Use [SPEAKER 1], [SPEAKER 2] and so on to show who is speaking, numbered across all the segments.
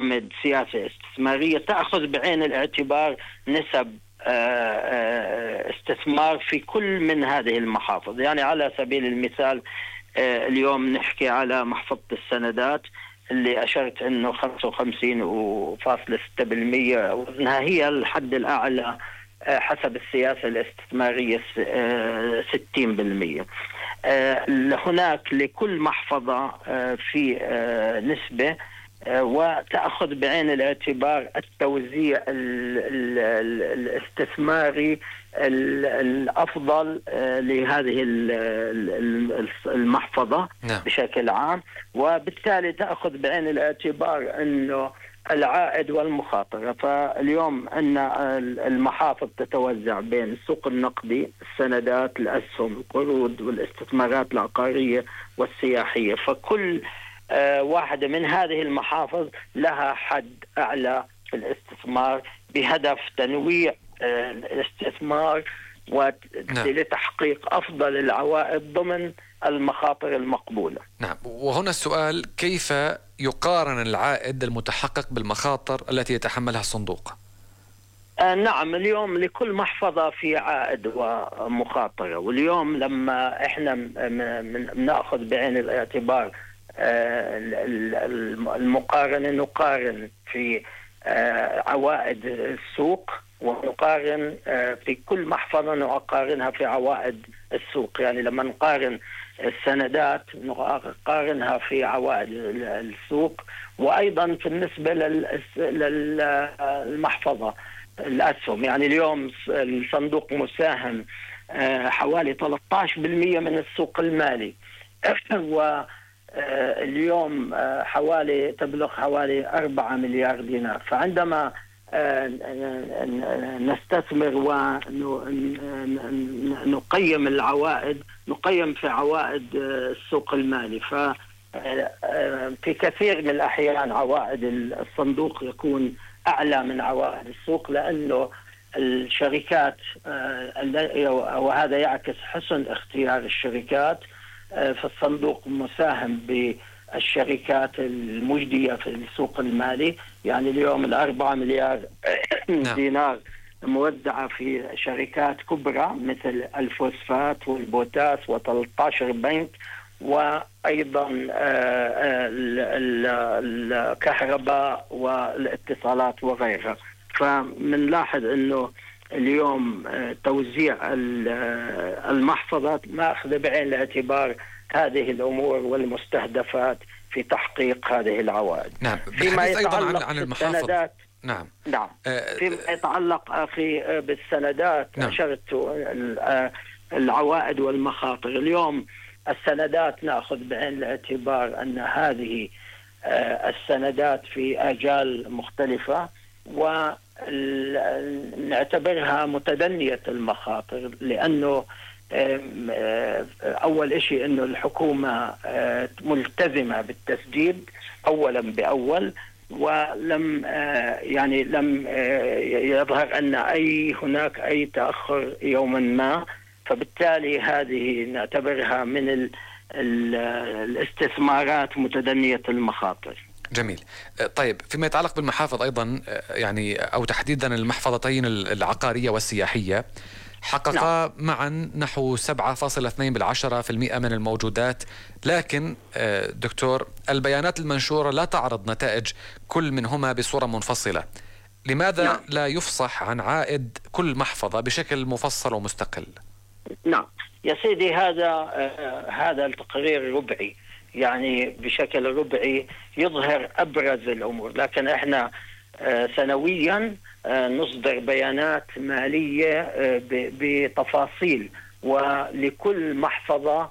[SPEAKER 1] تعتمد سياسة استثمارية تأخذ بعين الاعتبار نسب استثمار في كل من هذه المحافظ. يعني على سبيل المثال اليوم نحكي على محفظة السندات اللي أشرت أنه 55.6% وزنها هي الحد الأعلى حسب السياسة الاستثمارية 60%. هناك لكل محفظة في نسبة وتأخذ بعين الاعتبار التوزيع الاستثماري الأفضل لهذه المحفظة بشكل عام، وبالتالي تأخذ بعين الاعتبار أنه العائد والمخاطرة. فاليوم أن المحافظ تتوزع بين السوق النقدي، السندات، الأسهم، القروض، والاستثمارات العقارية والسياحية. فكل واحدة من هذه المحافظ لها حد أعلى في الاستثمار بهدف تنويع الاستثمار ولتحقيق أفضل العوائد ضمن المخاطر المقبولة.
[SPEAKER 2] نعم، وهنا السؤال: كيف يقارن العائد المتحقق بالمخاطر التي يتحملها الصندوق؟
[SPEAKER 1] نعم، اليوم لكل محفظة في عائد ومخاطرة، واليوم لما احنا نأخذ بعين الاعتبار المقارنة، نقارن في عوائد السوق ونقارن في كل محفظة نقارنها في عوائد السوق. يعني لما نقارن السندات نقارنها في عوائد السوق، وأيضا بالنسبة للمحفظة الأسهم. يعني اليوم الصندوق مساهم حوالي 13% من السوق المالي، واليوم تبلغ حوالي 4 مليار دينار. فعندما نستثمر ونقيم العوائد، نقيم في عوائد السوق المالي. ففي كثير من الأحيان عوائد الصندوق يكون أعلى من عوائد السوق، لأنه الشركات، وهذا يعكس حسن اختيار الشركات. فالصندوق مساهم بالشركات المجدية في السوق المالي. يعني اليوم 4 مليار دينار موزعة في شركات كبرى مثل الفوسفات والبوتاس و13 بنك، وأيضا الكهرباء والاتصالات وغيرها. فمنلاحظ أنه اليوم توزيع المحفظات ما أخذ بعين الاعتبار هذه الأمور والمستهدفات في تحقيق هذه العوائد.
[SPEAKER 2] نعم.
[SPEAKER 1] فيما يتعلق
[SPEAKER 2] عن المحافظ، نعم
[SPEAKER 1] فيما يتعلق أخي بالسندات، نعم. أشرت العوائد والمخاطر. اليوم السندات نأخذ بعين الاعتبار أن هذه السندات في آجال مختلفة، ونعتبرها متدنية المخاطر، لأنه أول شيء أنه الحكومة ملتزمة بالتسديد أولا بأول، ولم لم يظهر أن هناك أي تأخر يوما ما. فبالتالي هذه نعتبرها من الاستثمارات متدنية المخاطر.
[SPEAKER 2] جميل. طيب، فيما يتعلق بالمحافظ أيضا، يعني أو تحديدا المحفظتين العقارية والسياحية، حققا معا نحو 7.2% من الموجودات. لكن دكتور، البيانات المنشورة لا تعرض نتائج كل منهما بصورة منفصلة. لماذا لا يفصح عن عائد كل محفظة بشكل مفصل ومستقل؟
[SPEAKER 1] نعم يا سيدي، هذا التقرير ربعي، يعني بشكل ربعي يظهر أبرز الأمور، لكن احنا سنويا نصدر بيانات مالية بتفاصيل، ولكل محفظة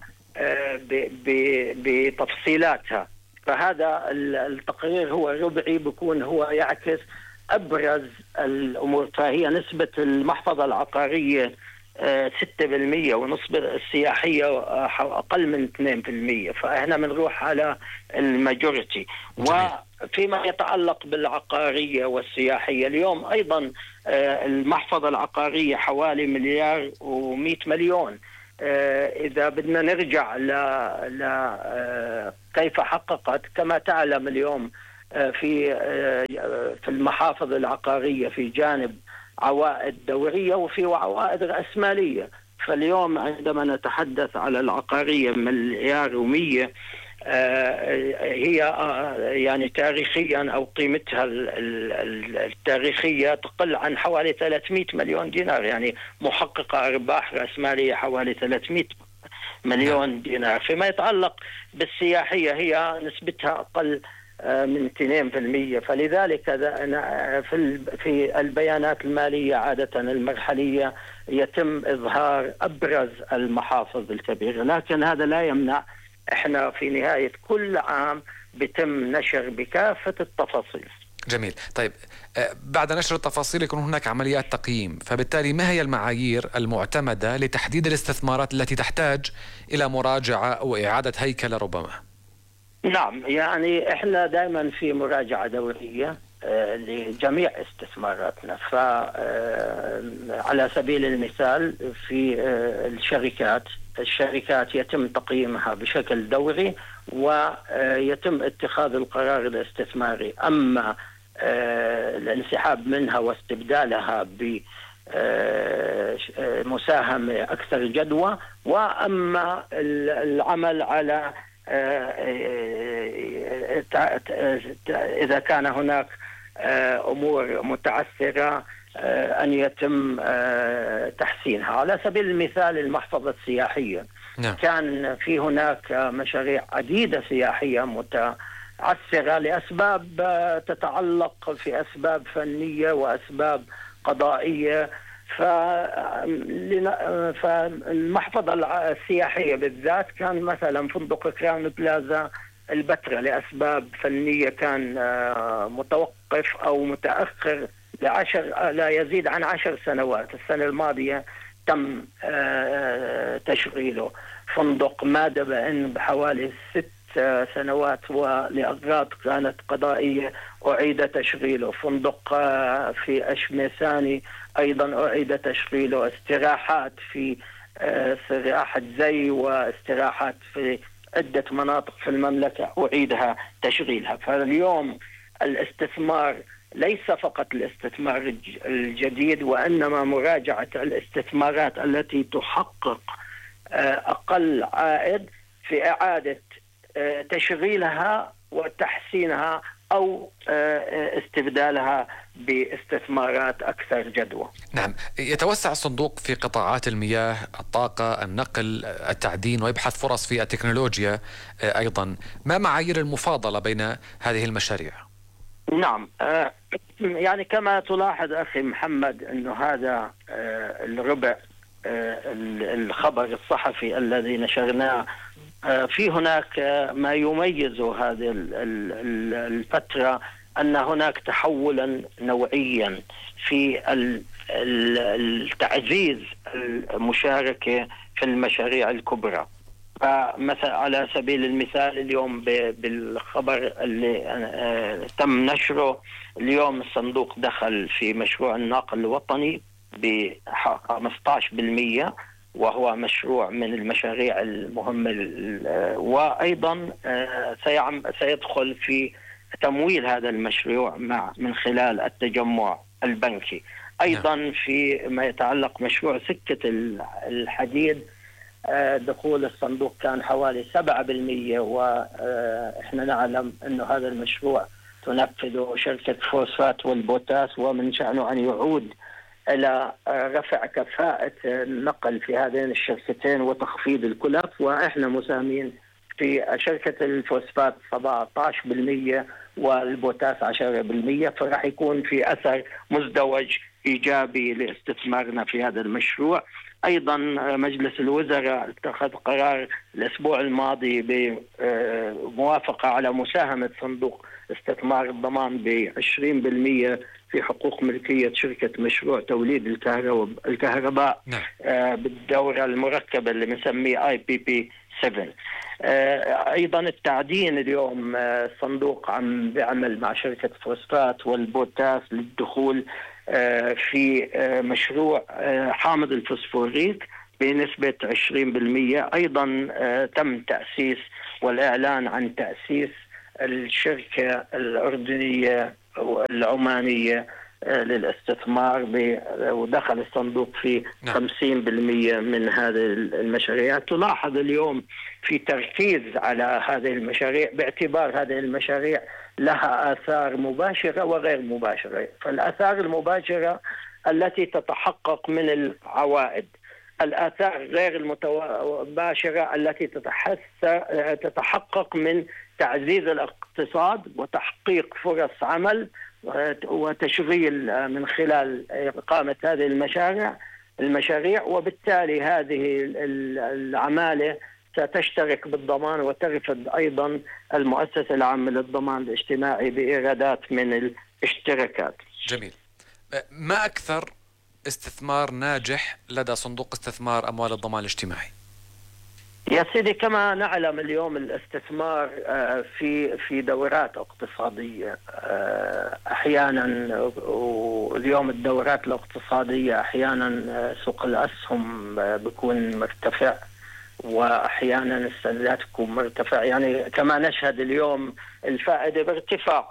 [SPEAKER 1] بتفصيلاتها. فهذا التقرير هو ربعي، بيكون هو يعكس أبرز الأمور. فهي نسبة المحفظة العقارية 6%، ونسبة السياحية أقل من 2%. فإحنا بنروح على الماجوريتي. وفيما يتعلق بالعقارية والسياحية، اليوم أيضا المحفظة العقارية حوالي 1.1 مليار. إذا بدنا نرجع كيف حققت، كما تعلم اليوم في المحافظ العقارية في جانب عوائد دورية وفي عوائد رأسمالية. فاليوم عندما نتحدث على العقارية مليار و100، هي يعني تاريخيا أو قيمتها التاريخية تقل عن حوالي 300 مليون دينار، يعني محققة أرباح رأسمالية حوالي 300 مليون دينار. فيما يتعلق بالسياحية هي نسبتها أقل من 2%. فلذلك في البيانات المالية عادة المرحلية يتم إظهار أبرز المحافظ الكبيرة، لكن هذا لا يمنع احنا في نهاية كل عام بتم نشر بكافة التفاصيل.
[SPEAKER 2] جميل. طيب، بعد نشر التفاصيل يكون هناك عمليات تقييم، فبالتالي ما هي المعايير المعتمدة لتحديد الاستثمارات التي تحتاج إلى مراجعة أو إعادة هيكلة ربما؟
[SPEAKER 1] نعم، يعني احنا دائما في مراجعة دورية لجميع استثماراتنا. فعلى سبيل المثال في الشركات يتم تقييمها بشكل دوري ويتم اتخاذ القرار الاستثماري. أما الانسحاب منها واستبدالها بمساهمة أكثر جدوى، وأما العمل على إذا كان هناك أمور متعثرة أن يتم تحسينها. على سبيل المثال المحفظة السياحية، كان في هناك مشاريع عديدة سياحية متعثرة لأسباب تتعلق في أسباب فنية وأسباب قضائية. فالمحفظة السياحية بالذات كان مثلا فندق كراون بلازا البتراء لأسباب فنية كان متوقف أو متأخر لا يزيد عن 10 سنوات. السنة الماضية تم تشغيله. فندق مادبة إن بحوالي 6 سنوات ولأغراض كانت قضائية أعيد تشغيله. فندق في أشميساني أيضا أعيد تشغيله. استراحات في استراحة زي واستراحات في عدة مناطق في المملكة أعيدها تشغيلها. فاليوم الاستثمار ليس فقط الاستثمار الجديد، وإنما مراجعة الاستثمارات التي تحقق أقل عائد في إعادة تشغيلها وتحسينها أو استبدالها باستثمارات أكثر جدوى.
[SPEAKER 2] نعم. يتوسع الصندوق في قطاعات المياه، الطاقة، النقل، التعدين، ويبحث فرص في التكنولوجيا أيضا. ما معايير المفاضلة بين هذه المشاريع؟
[SPEAKER 1] نعم، يعني كما تلاحظ أخي محمد أنه هذا الربع الخبر الصحفي الذي نشرناه في هناك ما يميز هذه الفترة أن هناك تحولا نوعيا في التعزيز المشاركة في المشاريع الكبرى. فمثلا على سبيل المثال اليوم بالخبر اللي تم نشره اليوم، الصندوق دخل في مشروع الناقل الوطني ب 15%، وهو مشروع من المشاريع المهمة. وأيضا سيدخل في تمويل هذا المشروع من خلال التجمع البنكي. أيضا في ما يتعلق مشروع سكة الحديد، دخول الصندوق كان حوالي 7%، وإحنا نعلم أنه هذا المشروع تنفذه شركة فوسفات والبوتاس، ومن شأنه أن يعود إلى رفع كفاءة النقل في هذين الشركتين وتخفيض الكلف. وإحنا مساهمين في شركة الفوسفات 17% والبوتاس 10%، فراح يكون في أثر مزدوج إيجابي لاستثمارنا في هذا المشروع. أيضا مجلس الوزراء اتخذ قرار الأسبوع الماضي بموافقة على مساهمة صندوق استثمار الضمان ب20% في حقوق ملكية شركة مشروع توليد الكهرباء بالدورة المركبة اللي بنسميه IPP7. أيضا التعدين اليوم الصندوق عم بيعمل مع شركة فوسفات والبوتاس للدخول في مشروع حامض الفوسفوريك بنسبة 20%. أيضا تم تأسيس والإعلان عن تأسيس الشركة الأردنية والعمانية للاستثمار، ودخل الصندوق في 50% من هذه المشاريع. تلاحظ اليوم في تركيز على هذه المشاريع باعتبار هذه المشاريع لها آثار مباشرة وغير مباشرة. فالآثار المباشرة التي تتحقق من العوائد، الآثار غير المباشرة التي تتحقق من تعزيز الاقتصاد وتحقيق فرص عمل وتشغيل من خلال إقامة هذه المشاريع. وبالتالي هذه العمالة ستشترك بالضمان، وترفض أيضا المؤسسة العامة للضمان الاجتماعي بإيرادات من الاشتراكات.
[SPEAKER 2] جميل. ما أكثر استثمار ناجح لدى صندوق استثمار أموال الضمان الاجتماعي؟
[SPEAKER 1] يا سيدي، كما نعلم اليوم الاستثمار في دورات اقتصادية أحيانا، واليوم الدورات الاقتصادية أحيانا سوق الأسهم بيكون مرتفع، وأحيانا السندات تكون مرتفع. يعني كما نشهد اليوم الفائدة بارتفاع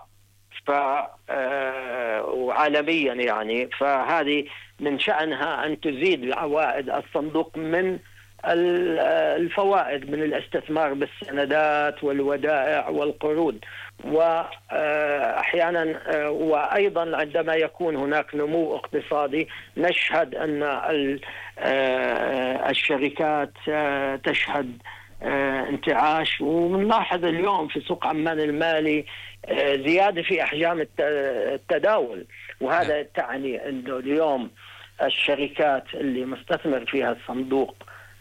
[SPEAKER 1] وعالميا، يعني فهذه من شأنها أن تزيد عوائد الصندوق من الفوائد من الاستثمار بالسندات والودائع والقروض. وأحيانا وأيضا عندما يكون هناك نمو اقتصادي نشهد أن الشركات تشهد انتعاش. ونلاحظ اليوم في سوق عمان المالي زيادة في أحجام التداول، وهذا تعني أنه اليوم الشركات اللي مستثمر فيها الصندوق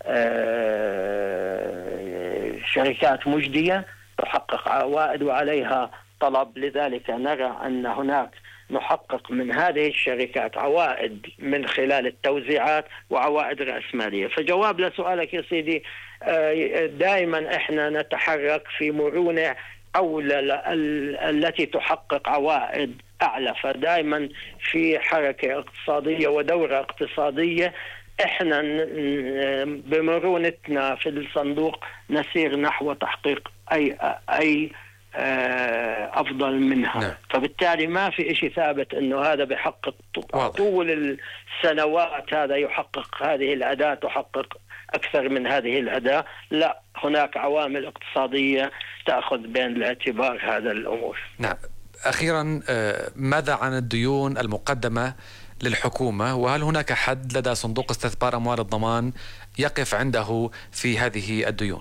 [SPEAKER 1] شركات مجدية تحقق عوائد وعليها طلب. لذلك نرى أن هناك نحقق من هذه الشركات عوائد من خلال التوزيعات وعوائد رأسمالية. فجواب لسؤالك يا سيدي، دائما احنا نتحرك في مرونة أولى التي تحقق عوائد أعلى. فدائما في حركة اقتصادية ودورة اقتصادية احنا بمرونتنا في الصندوق نسير نحو تحقيق أي أفضل منها. نعم. فبالتالي ما في إشي ثابت أنه هذا بيحقق طول السنوات، هذا يحقق هذه الأداة تحقق أكثر من هذه الأداة. لا، هناك عوامل اقتصادية تأخذ بين الاعتبار هذا الأمور.
[SPEAKER 2] نعم. أخيرا، ماذا عن الديون المقدمة للحكومة، وهل هناك حد لدى صندوق استثمار أموال الضمان يقف عنده في هذه الديون؟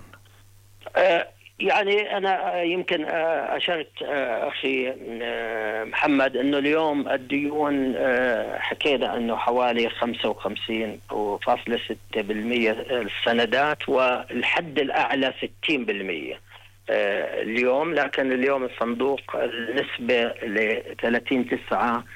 [SPEAKER 1] يعني أنا يمكن أشرت أخي محمد أنه اليوم الديون حكينا أنه حوالي 55.6% السندات، والحد الأعلى 60% اليوم. لكن اليوم الصندوق النسبة ل30/9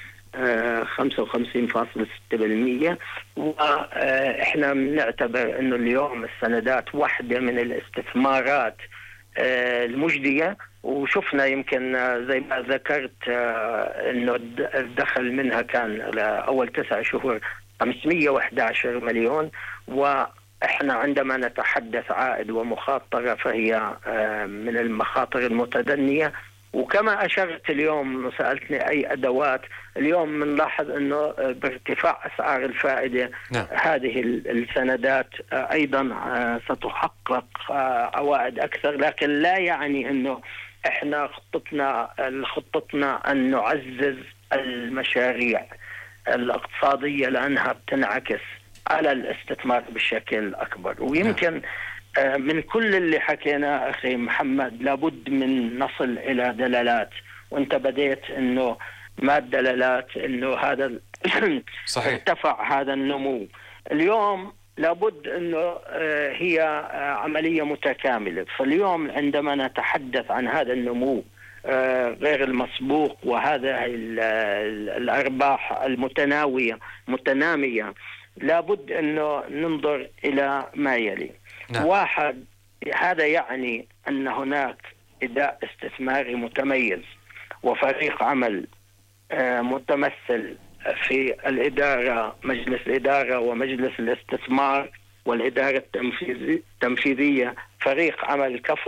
[SPEAKER 1] 55.6%. وإحنا بنعتبر أنه اليوم السندات واحدة من الاستثمارات المجدية. وشفنا يمكن زي ما ذكرت أنه الدخل منها كان أول 9 شهور 511 مليون. وإحنا عندما نتحدث عائد ومخاطرة فهي من المخاطر المتدنية. وكما أشرت اليوم سألتني أي أدوات، اليوم بنلاحظ أنه بارتفاع أسعار الفائدة نعم. هذه السندات أيضا ستحقق عوائد أكثر، لكن لا يعني أنه إحنا خطتنا أن نعزز المشاريع الاقتصادية لأنها بتنعكس على الاستثمار بشكل أكبر. ويمكن من كل اللي حكينا أخي محمد لابد من نصل إلى دلالات. وانت بديت أنه ما الدلالات أنه هذا صحيح. ارتفع هذا النمو اليوم، لابد أنه هي عملية متكاملة. فاليوم عندما نتحدث عن هذا النمو غير المسبوق وهذا الأرباح متنامية، لابد أنه ننظر إلى ما يلي. نعم. واحد، هذا يعني أن هناك أداء استثماري متميز وفريق عمل متمثل في الإدارة، مجلس الإدارة ومجلس الاستثمار والإدارة التنفيذية، فريق عمل كفؤ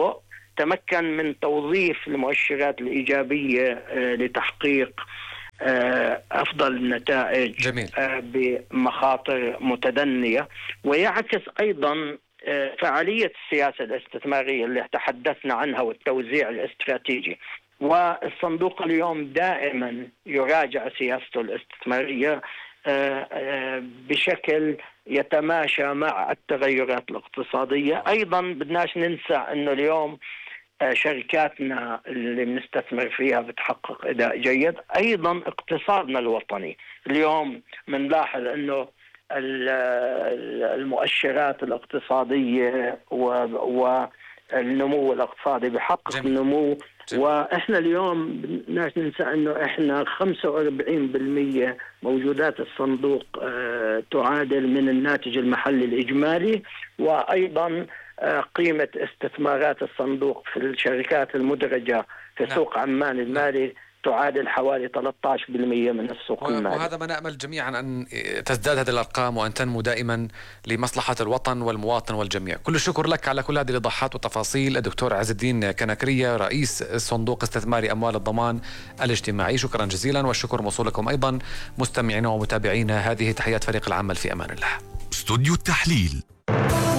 [SPEAKER 1] تمكن من توظيف المؤشرات الإيجابية لتحقيق أفضل النتائج.
[SPEAKER 2] جميل.
[SPEAKER 1] بمخاطر متدنية، ويعكس أيضا فعالية السياسة الاستثمارية اللي تحدثنا عنها والتوزيع الاستراتيجي. والصندوق اليوم دائما يراجع سياسته الاستثمارية بشكل يتماشى مع التغيرات الاقتصادية. أيضا بدناش ننسى أنه اليوم شركاتنا اللي بنستثمر فيها بتحقق أداء جيد. أيضا اقتصادنا الوطني اليوم بنلاحظ أنه المؤشرات الاقتصادية والنمو الاقتصادي بحقق نمو. وإحنا اليوم بدناش ننسى أنه إحنا 45% موجودات الصندوق تعادل من الناتج المحلي الإجمالي. وأيضا قيمة استثمارات الصندوق في الشركات المدرجة في سوق عمان المالي تعادل حوالي 13% من السوق المالي.
[SPEAKER 2] وهذا ما نأمل جميعا أن تزداد هذه الأرقام وأن تنمو دائما لمصلحة الوطن والمواطن والجميع. كل الشكر لك على كل هذه الإيضاحات والتفاصيل الدكتور عز الدين كنكرية، رئيس صندوق استثماري أموال الضمان الاجتماعي. شكرا جزيلا، والشكر موصول لكم أيضا مستمعينا ومتابعينا. هذه تحيات فريق العمل، في أمان الله.
[SPEAKER 3] استوديو التحليل.